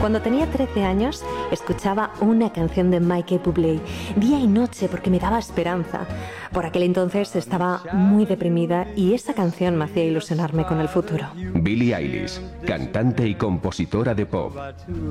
Cuando tenía 13 años, escuchaba una canción de Michael Bublé día y noche porque me daba esperanza. Por aquel entonces estaba muy deprimida y esa canción me hacía ilusionarme con el futuro. Billie Eilish, cantante y compositora de pop.